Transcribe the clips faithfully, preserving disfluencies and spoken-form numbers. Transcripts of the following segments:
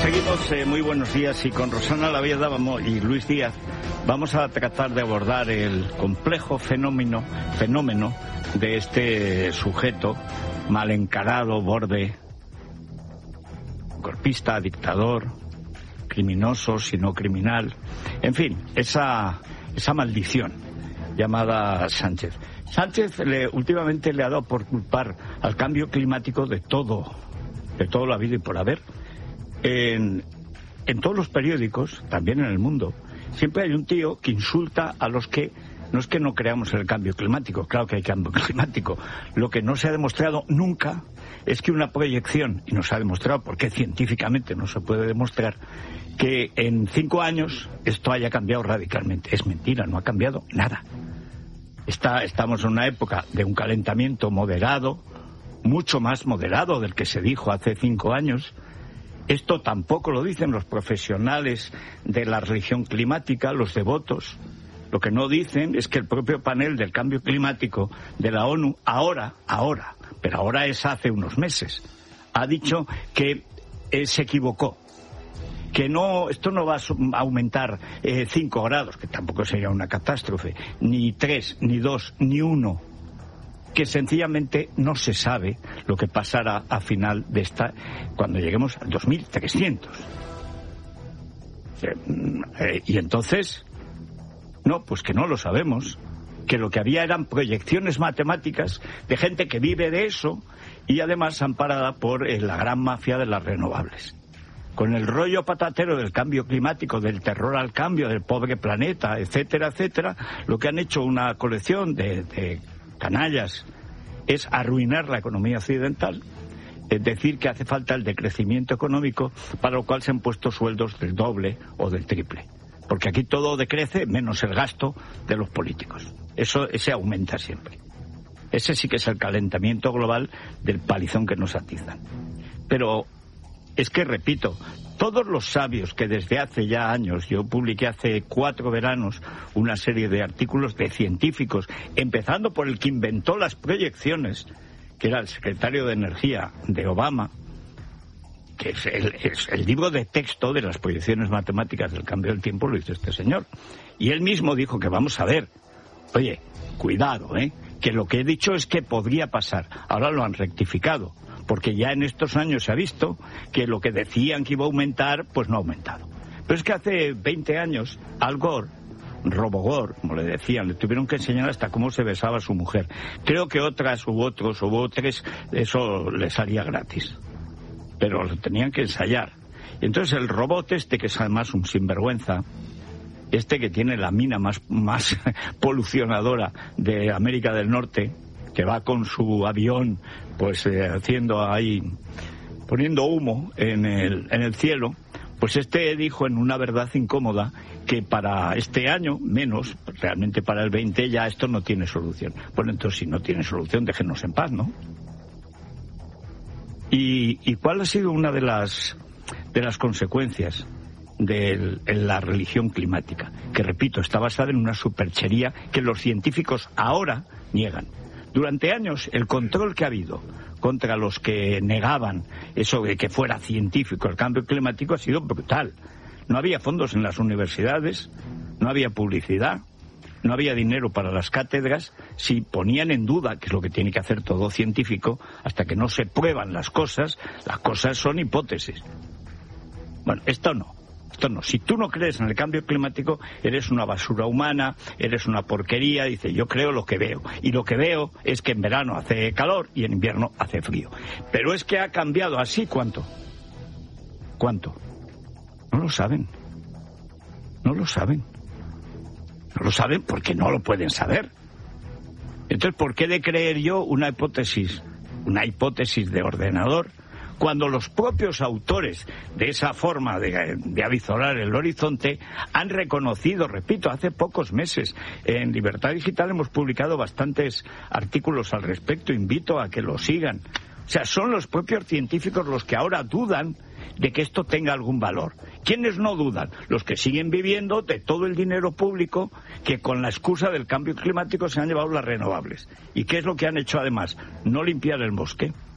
Seguimos, eh, muy buenos días, y con Rosana Lavalleda vamos, y Luis Díaz vamos a tratar de abordar el complejo fenómeno, fenómeno de este sujeto mal encarado, borde, golpista, dictador, criminoso, si no criminal, en fin, esa, esa maldición llamada Sánchez. Sánchez le, últimamente le ha dado por culpar al cambio climático de todo, de todo lo habido y por haber. En, en todos los periódicos, también en el mundo, siempre hay un tío que insulta a los que, no es que no creamos en el cambio climático, claro que hay cambio climático, lo que no se ha demostrado nunca es que una proyección, y no se ha demostrado porque científicamente no se puede demostrar, que en cinco años esto haya cambiado radicalmente. Es mentira, no ha cambiado nada. Está, estamos en una época de un calentamiento moderado, mucho más moderado del que se dijo hace cinco años. Esto tampoco lo dicen los profesionales de la religión climática, los devotos. Lo que no dicen es que el propio panel del cambio climático de la ONU, ahora, ahora, pero ahora es hace unos meses, ha dicho que eh, se equivocó. Que no, esto no va a aumentar eh, cinco grados, que tampoco sería una catástrofe, ni tres, ni dos, ni uno. Que sencillamente no se sabe lo que pasará a final de esta, cuando lleguemos al dos mil trescientos. Eh, y entonces, no, pues que no lo sabemos, que lo que había eran proyecciones matemáticas de gente que vive de eso y además amparada por eh, la gran mafia de las renovables. Con el rollo patatero del cambio climático, del terror al cambio, del pobre planeta, etcétera, etcétera, lo que han hecho una colección de... de canallas es arruinar la economía occidental, es decir, que hace falta el decrecimiento económico, para lo cual se han puesto sueldos del doble o del triple. Porque aquí todo decrece menos el gasto de los políticos. Eso, ese aumenta siempre. Ese sí que es el calentamiento global del palizón que nos atizan. Pero es que, repito, todos los sabios que desde hace ya años, yo publiqué hace cuatro veranos una serie de artículos de científicos, empezando por el que inventó las proyecciones, que era el secretario de Energía de Obama, que es el, es el libro de texto de las proyecciones matemáticas del cambio del tiempo, lo hizo este señor. Y él mismo dijo que vamos a ver, oye, cuidado, ¿eh? que lo que he dicho es que podría pasar. Ahora lo han rectificado, porque ya en estos años se ha visto que lo que decían que iba a aumentar, pues no ha aumentado. Pero es que hace veinte años, Al Gore, Robogore, como le decían, le tuvieron que enseñar hasta cómo se besaba a su mujer. Creo que otras u otros u otros, eso les haría gratis. Pero lo tenían que ensayar. Y entonces el robot este, que es además un sinvergüenza, este que tiene la mina más, más polucionadora de América del Norte, que va con su avión, pues eh, haciendo ahí, poniendo humo en el, en el cielo, pues este dijo en una verdad incómoda que para este año, menos, realmente para el veinte, ya esto no tiene solución. Bueno, entonces si no tiene solución, déjenos en paz, ¿no? ¿Y, y cuál ha sido una de las, de las consecuencias de la religión climática? Que, repito, está basada en una superchería que los científicos ahora niegan. Durante años, el control que ha habido contra los que negaban eso de que fuera científico el cambio climático ha sido brutal. No había fondos en las universidades, no había publicidad, no había dinero para las cátedras. Si ponían en duda, que es lo que tiene que hacer todo científico, hasta que no se prueban las cosas, las cosas son hipótesis. Bueno, esto no. Esto no. Si tú no crees en el cambio climático, eres una basura humana, eres una porquería. Dice, yo creo lo que veo. Y lo que veo es que en verano hace calor y en invierno hace frío. Pero es que ha cambiado así, ¿cuánto? ¿Cuánto? No lo saben. No lo saben. No lo saben porque no lo pueden saber. Entonces, ¿por qué de creer yo una hipótesis, una hipótesis de ordenador, cuando los propios autores de esa forma de, de avisorar el horizonte han reconocido, repito, hace pocos meses, en Libertad Digital hemos publicado bastantes artículos al respecto, invito a que lo sigan. O sea, son los propios científicos los que ahora dudan de que esto tenga algún valor. ¿Quiénes no dudan? Los que siguen viviendo de todo el dinero público que con la excusa del cambio climático se han llevado las renovables. ¿Y qué es lo que han hecho además? No limpiar el bosque.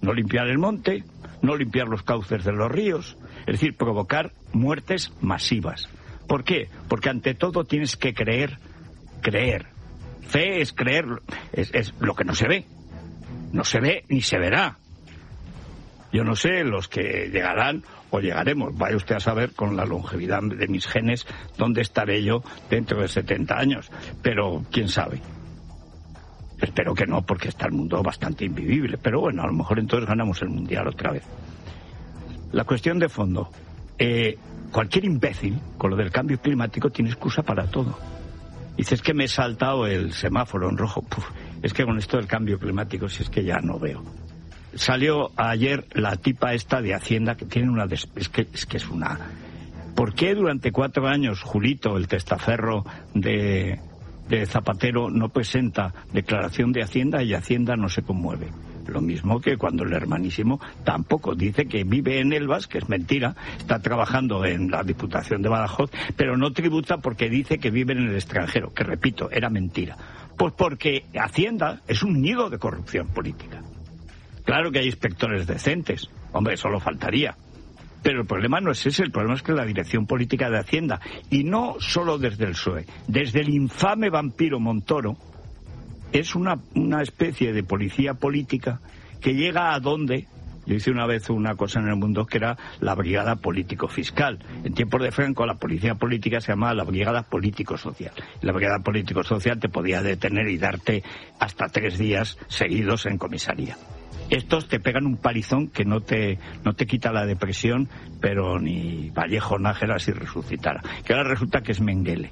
no limpiar el monte, no limpiar los cauces de los ríos, es decir, provocar muertes masivas. ¿Por qué? Porque ante todo tienes que creer, creer. Fe es creer, es, es lo que no se ve. No se ve ni se verá. Yo no sé los que llegarán o llegaremos. Vaya usted a saber con la longevidad de mis genes dónde estaré yo dentro de setenta años. Pero quién sabe. Espero que no, porque está el mundo bastante invivible. Pero bueno, a lo mejor entonces ganamos el mundial otra vez. La cuestión de fondo. Eh, cualquier imbécil con lo del cambio climático tiene excusa para todo. Dices que me he saltado el semáforo en rojo. Puf, es que con esto del cambio climático, si es que ya no veo. Salió ayer la tipa esta de Hacienda que tiene una... Des... Es que es que es una... ¿Por qué durante cuatro años Julito, el testaferro de, de Zapatero, no presenta declaración de Hacienda y Hacienda no se conmueve? Lo mismo que cuando el hermanísimo tampoco dice que vive en Elvas, que es mentira, está trabajando en la Diputación de Badajoz, pero no tributa porque dice que vive en el extranjero, que repito, era mentira. Pues porque Hacienda es un nido de corrupción política. Claro que hay inspectores decentes, hombre, solo faltaría. Pero el problema no es ese, el problema es que la dirección política de Hacienda, y no solo desde el P S O E, desde el infame vampiro Montoro, es una, una especie de policía política que llega a donde... Yo hice una vez una cosa en El Mundo que era la brigada político-fiscal. En tiempos de Franco la policía política se llamaba la brigada político-social. La brigada político-social te podía detener y darte hasta tres días seguidos en comisaría. Estos te pegan un palizón que no te no te quita la depresión, pero ni Vallejo Nájera si resucitara. Que ahora resulta que es Mengele.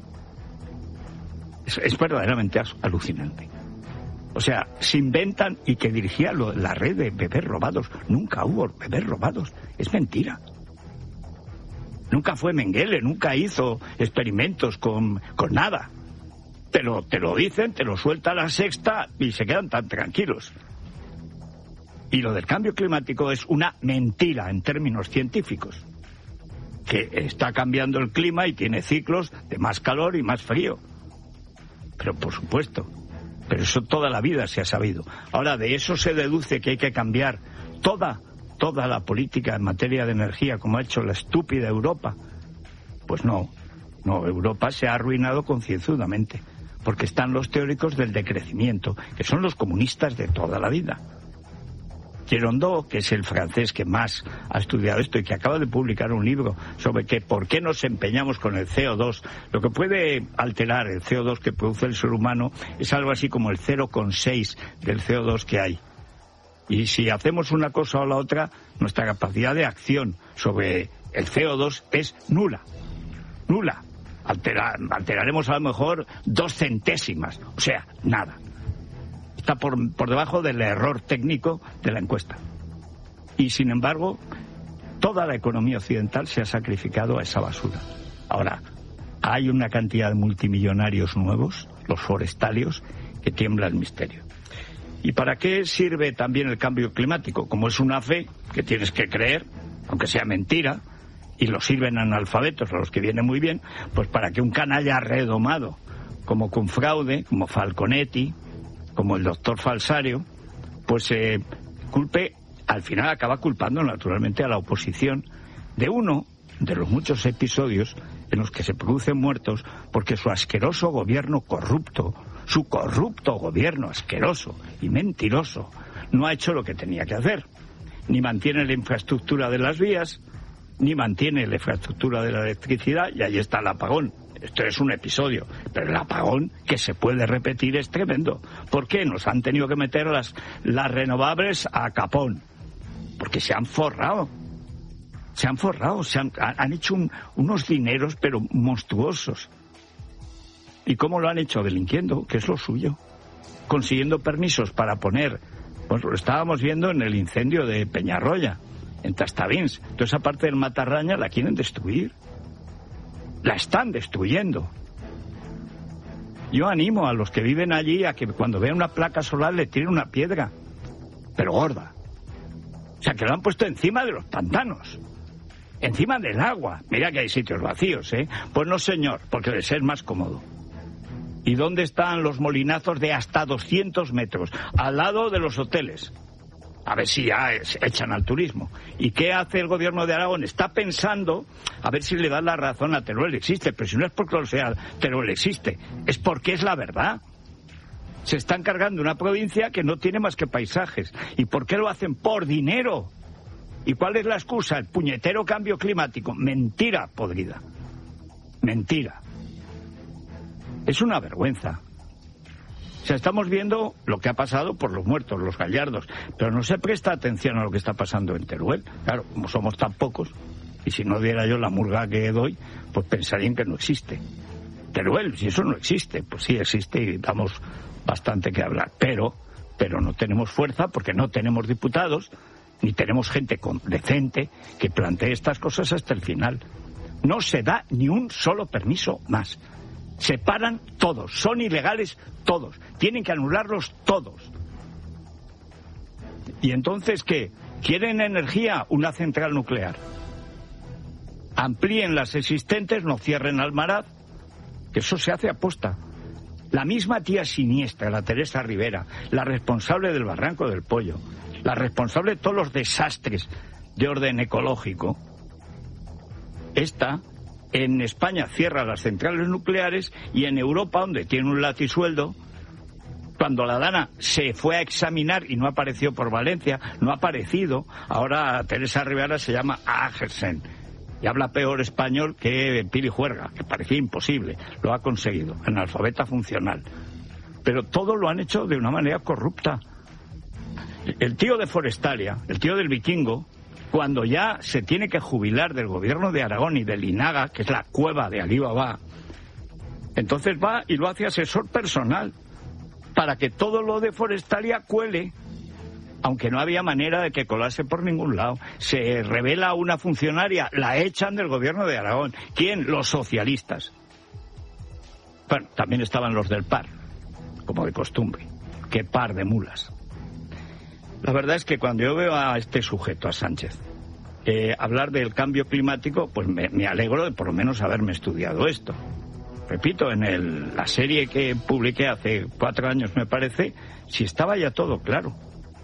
Es, es verdaderamente alucinante. O sea, se inventan y que dirigía lo, la red de bebés robados. Nunca hubo bebés robados. Es mentira. Nunca fue Mengele, nunca hizo experimentos con, con nada. Pero te lo dicen, te lo suelta la Sexta y se quedan tan tranquilos. Y lo del cambio climático es una mentira en términos científicos. Que está cambiando el clima y tiene ciclos de más calor y más frío. Pero por supuesto, pero eso toda la vida se ha sabido. Ahora, de eso se deduce que hay que cambiar toda, toda la política en materia de energía, como ha hecho la estúpida Europa. Pues no, no, Europa se ha arruinado concienzudamente, porque están los teóricos del decrecimiento, que son los comunistas de toda la vida. Girondeau, que es el francés que más ha estudiado esto y que acaba de publicar un libro sobre que por qué nos empeñamos con el C O dos. Lo que puede alterar el C O dos que produce el ser humano es algo así como el cero coma seis del C O dos que hay. Y si hacemos una cosa o la otra, nuestra capacidad de acción sobre el C O dos es nula. Nula. Altera, alteraremos a lo mejor dos centésimas. O sea, nada. Está por, por debajo del error técnico de la encuesta. Y sin embargo, toda la economía occidental se ha sacrificado a esa basura. Ahora, hay una cantidad de multimillonarios nuevos, los forestalios, que tiembla el misterio. ¿Y para qué sirve también el cambio climático? Como es una fe que tienes que creer, aunque sea mentira, y lo sirven analfabetos, a los que viene muy bien, pues para que un canalla redomado, como Confraude, como Falconetti, como el doctor Falsario, pues eh, culpe, al final acaba culpando naturalmente a la oposición de uno de los muchos episodios en los que se producen muertos porque su asqueroso gobierno corrupto, su corrupto gobierno asqueroso y mentiroso, no ha hecho lo que tenía que hacer. Ni mantiene la infraestructura de las vías, ni mantiene la infraestructura de la electricidad, y ahí está el apagón. Esto es un episodio, pero el apagón que se puede repetir es tremendo. ¿Por qué? Nos han tenido que meter las, las renovables a capón. Porque se han forrado. Se han forrado, se han, han hecho un, unos dineros, pero monstruosos. ¿Y cómo lo han hecho? Delinquiendo, que es lo suyo. Consiguiendo permisos para poner... Pues lo estábamos viendo en el incendio de Peñarroya, en Tastavins. Toda esa parte del Matarraña la quieren destruir. La están destruyendo. Yo animo a los que viven allí a que cuando vean una placa solar le tiren una piedra, pero gorda. O sea, que lo han puesto encima de los pantanos, encima del agua. Mira que hay sitios vacíos, ¿eh? Pues no, señor, porque les es más cómodo. ¿Y dónde están los molinazos de hasta doscientos metros? Al lado de los hoteles. A ver si ya se echan al turismo. ¿Y qué hace el gobierno de Aragón? Está pensando a ver si le dan la razón a Teruel. Existe, pero si no es porque lo sea, Teruel existe. Es porque es la verdad. Se están cargando una provincia que no tiene más que paisajes. ¿Y por qué lo hacen? Por dinero. ¿Y cuál es la excusa? El puñetero cambio climático. Mentira podrida. Mentira. Es una vergüenza. O sea, estamos viendo lo que ha pasado por los muertos, los gallardos, pero no se presta atención a lo que está pasando en Teruel. Claro, como somos tan pocos, y si no diera yo la murga que doy, pues pensarían que no existe. Teruel, si eso no existe, pues sí existe y damos bastante que hablar, pero, pero no tenemos fuerza porque no tenemos diputados, ni tenemos gente con, decente que plantee estas cosas hasta el final. No se da ni un solo permiso más. Se paran todos, son ilegales todos, tienen que anularlos todos. ¿Y entonces qué? ¿Quieren energía? Una central nuclear. Amplíen las existentes, no cierren Almaraz, que eso se hace a posta. La misma tía siniestra, la Teresa Rivera, la responsable del Barranco del Pollo, la responsable de todos los desastres de orden ecológico, esta... En España cierra las centrales nucleares y en Europa, donde tiene un latisueldo, cuando la Dana se fue a examinar y no apareció por Valencia, no ha aparecido, ahora Teresa Rivera se llama Agersen y habla peor español que Pili Juerga, que parecía imposible, lo ha conseguido, analfabeta funcional. Pero todo lo han hecho de una manera corrupta. El tío de Forestalia, el tío del Vikingo, cuando ya se tiene que jubilar del gobierno de Aragón y del INAGA, que es la cueva de Alí Baba, entonces va y lo hace asesor personal para que todo lo de Forestalia cuele, aunque no había manera de que colase por ningún lado. Se revela una funcionaria, la echan del gobierno de Aragón. ¿Quién? Los socialistas. Bueno, también estaban los del P A R, como de costumbre. Qué par de mulas. La verdad es que cuando yo veo a este sujeto, a Sánchez, eh, hablar del cambio climático, pues me, me alegro de por lo menos haberme estudiado esto. Repito, en el, la serie que publiqué hace cuatro años, me parece, si estaba ya todo claro.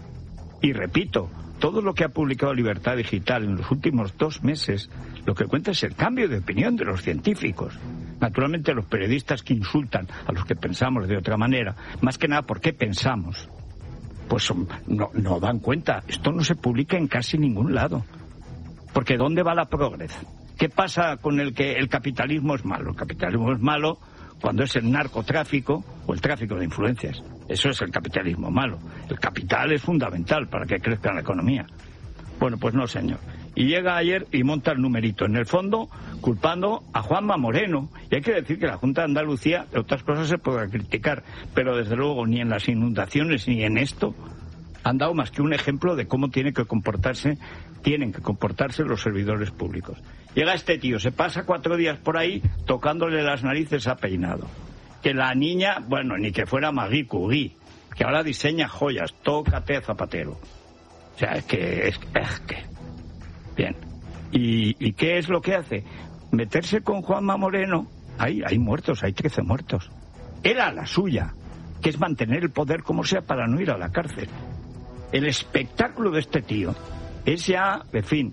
Y repito, todo lo que ha publicado Libertad Digital en los últimos dos meses, lo que cuenta es el cambio de opinión de los científicos. Naturalmente los periodistas que insultan a los que pensamos de otra manera, más que nada, ¿por qué pensamos? Pues no, no dan cuenta. Esto no se publica en casi ningún lado. Porque ¿dónde va la progres? ¿Qué pasa con el que el capitalismo es malo? El capitalismo es malo cuando es el narcotráfico o el tráfico de influencias. Eso es el capitalismo malo. El capital es fundamental para que crezca la economía. Bueno, pues no, señor. Y llega ayer y monta el numerito. En el fondo, culpando a Juanma Moreno. Y hay que decir que la Junta de Andalucía, de otras cosas se podrá criticar, pero desde luego ni en las inundaciones ni en esto han dado más que un ejemplo de cómo tiene que comportarse, tienen que comportarse los servidores públicos. Llega este tío, se pasa cuatro días por ahí tocándole las narices a Peinado. Que la niña, bueno, ni que fuera Magui Cugui, que ahora diseña joyas, tócate Zapatero. O sea, es que... Es, es que bien. ¿Y, ¿Y qué es lo que hace? Meterse con Juanma Moreno. Hay, hay muertos, hay trece muertos. Era la suya, que es mantener el poder como sea para no ir a la cárcel. El espectáculo de este tío es ya, en fin,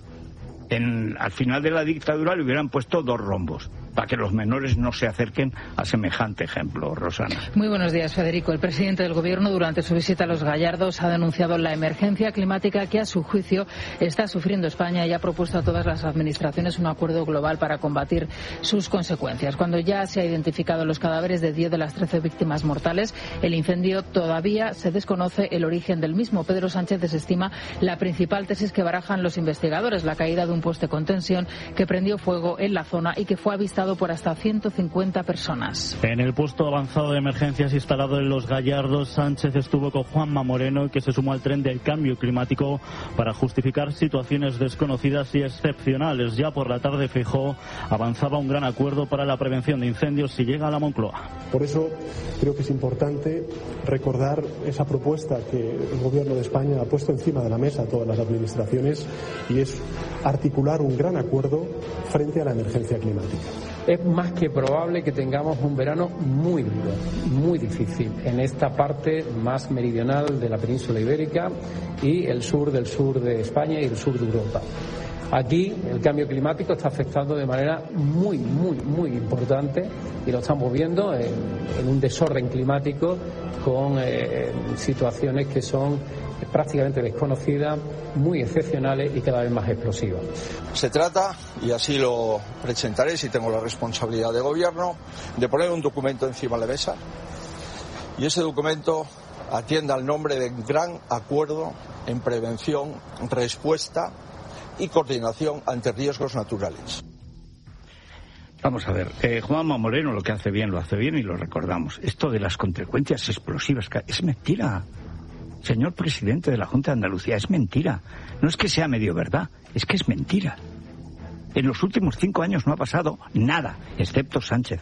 en, al final de la dictadura le hubieran puesto dos rombos para que los menores no se acerquen a semejante ejemplo. Rosana. Muy buenos días, Federico. El presidente del Gobierno, durante su visita a Los Gallardos, ha denunciado la emergencia climática que, a su juicio, está sufriendo España y ha propuesto a todas las administraciones un acuerdo global para combatir sus consecuencias. Cuando ya se han identificado los cadáveres de diez de las trece víctimas mortales, el incendio todavía se desconoce el origen del mismo. Pedro Sánchez desestima la principal tesis que barajan los investigadores, la caída de un poste con tensión que prendió fuego en la zona y que fue avistado por hasta ciento cincuenta personas. En el puesto avanzado de emergencias instalado en Los Gallardos, Sánchez estuvo con Juanma Moreno, que se sumó al tren del cambio climático para justificar situaciones desconocidas y excepcionales. Ya por la tarde, Feijóo avanzaba un gran acuerdo para la prevención de incendios si llega a la Moncloa. Por eso creo que es importante recordar esa propuesta que el Gobierno de España ha puesto encima de la mesa a todas las administraciones, y es articular un gran acuerdo frente a la emergencia climática. es más que probable que tengamos un verano muy duro, muy difícil en esta parte más meridional de la península ibérica y el sur del sur de España y el sur de Europa. Aquí el cambio climático está afectando de manera muy, muy, muy importante y lo estamos viendo en, en un desorden climático con eh, situaciones que son prácticamente desconocidas, muy excepcionales y cada vez más explosivas. Se trata, y así lo presentaré si tengo la responsabilidad de gobierno, de poner un documento encima de la mesa y ese documento atienda al nombre de Gran Acuerdo en Prevención, Respuesta y Coordinación ante Riesgos Naturales. Vamos a ver, eh, Juanma Moreno lo que hace bien, lo hace bien y lo recordamos. Esto de las consecuencias explosivas es mentira. Señor presidente de la Junta de Andalucía, es mentira. No es que sea medio verdad, es que es mentira. En los últimos cinco años no ha pasado nada, excepto Sánchez.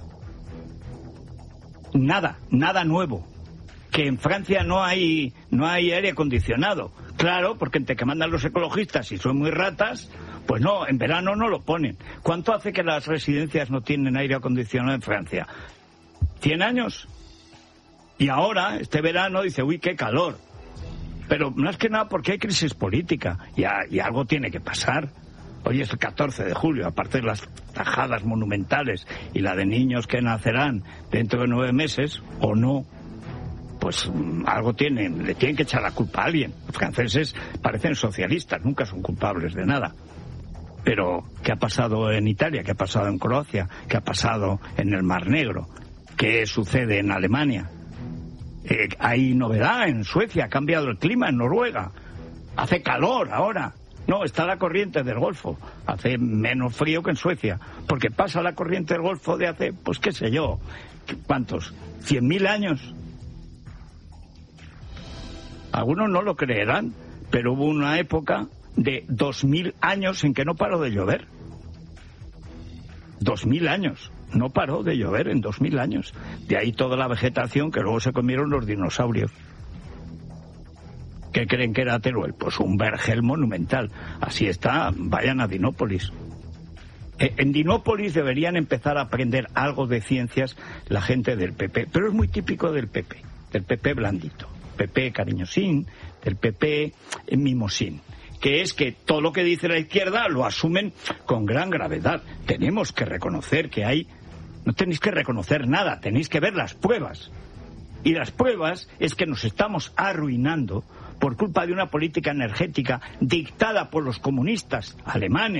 Nada, nada nuevo. Que en Francia no hay no hay aire acondicionado. Claro, porque entre que mandan los ecologistas y son muy ratas, pues no, en verano no lo ponen. ¿Cuánto hace que las residencias no tienen aire acondicionado en Francia? ¿Cien años? Y ahora, este verano, dice, uy, qué calor. Pero más que nada porque hay crisis política y, a, y algo tiene que pasar. Hoy es el catorce de julio, aparte de las tajadas monumentales y la de niños que nacerán dentro de nueve meses, o no, pues algo tienen, le tienen que echar la culpa a alguien. Los franceses parecen socialistas, nunca son culpables de nada. Pero, ¿qué ha pasado en Italia? ¿Qué ha pasado en Croacia? ¿Qué ha pasado en el Mar Negro? ¿Qué sucede en Alemania? Eh, hay novedad en Suecia, ha cambiado el clima en Noruega. Hace calor ahora. No, está la corriente del Golfo. Hace menos frío que en Suecia. Porque pasa la corriente del Golfo de hace, pues qué sé yo, ¿cuántos? ¿Cien mil años? Algunos no lo creerán, pero hubo una época de dos mil años en que no paró de llover. Dos mil años. No paró de llover en dos mil años. De ahí toda la vegetación que luego se comieron los dinosaurios. ¿Qué creen que era Teruel? Pues un vergel monumental. Así está, vayan a Dinópolis. En Dinópolis deberían empezar a aprender algo de ciencias la gente del P P. Pero es muy típico del P P, del P P blandito. P P cariñosín, del P P mimosín. Que es que todo lo que dice la izquierda lo asumen con gran gravedad. Tenemos que reconocer que hay... No tenéis que reconocer nada, tenéis que ver las pruebas. Y las pruebas es que nos estamos arruinando por culpa de una política energética dictada por los comunistas alemanes,